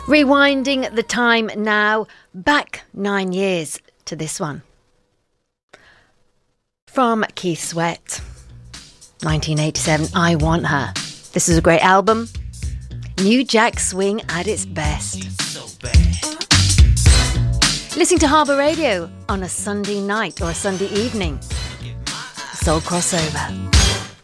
Rewinding the time now, back 9 years to this one. From Keith Sweat, 1987, I Want Her. This is a great album. New Jack Swing at its best. Listening to Harbour Radio on a Sunday night or a Sunday evening. Soul Crossover.